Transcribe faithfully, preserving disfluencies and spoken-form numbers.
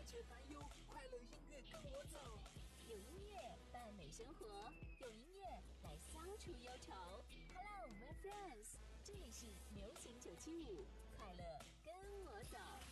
且烦忧，快乐音乐跟我走。 有音乐伴美生活，用音乐来消除忧愁。Hello, my friends， 这里是流行九七五，快乐跟我走。